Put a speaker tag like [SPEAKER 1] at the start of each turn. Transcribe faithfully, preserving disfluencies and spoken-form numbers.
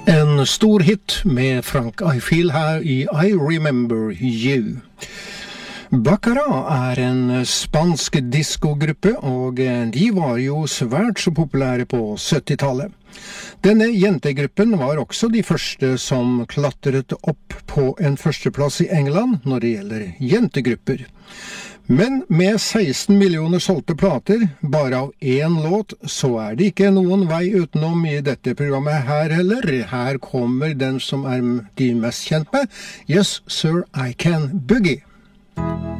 [SPEAKER 1] En stor hit med Frank I Feel her i I Remember You. Baccara er en spansk diskogruppe, og de var jo svært så populære på syttitallet. Denne jentegruppen var også de første som klatret opp på en førsteplass i England når det gjelder jentegrupper. Men med seksten millioner solgte plater, bare av én låt, så er det ikke noen vei utenom i dette programmet her heller. Her kommer den som er de mest kjent med, Yes Sir, I Can Boogie.